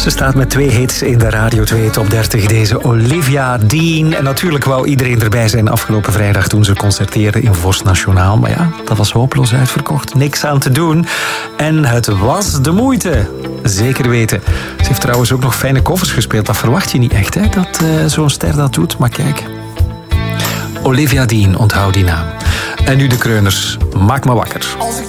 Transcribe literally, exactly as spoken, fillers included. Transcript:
Ze staat met twee hits in de Radio twee Top dertig. Deze Olivia Dean. En natuurlijk wou iedereen erbij zijn afgelopen vrijdag toen ze concerteerde in Vos Nationaal. Maar ja, dat was hopeloos uitverkocht. Niks aan te doen. En het was de moeite. Zeker weten. Ze heeft trouwens ook nog fijne covers gespeeld. Dat verwacht je niet echt, hè? Dat uh, zo'n ster dat doet. Maar kijk. Olivia Dean, onthoud die naam. En nu de kreuners. Maak me wakker. Als ik